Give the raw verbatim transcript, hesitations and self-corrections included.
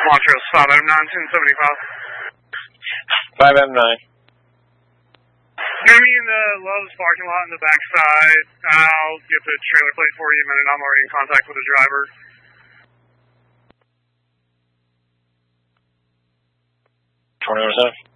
Montrose, five M nine, ten seventy-five. five M nine. Meet me in the Lowe's parking lot in the backside. I'll get the trailer plate for you in a minute. I'm already in contact with the driver. twenty-one seven.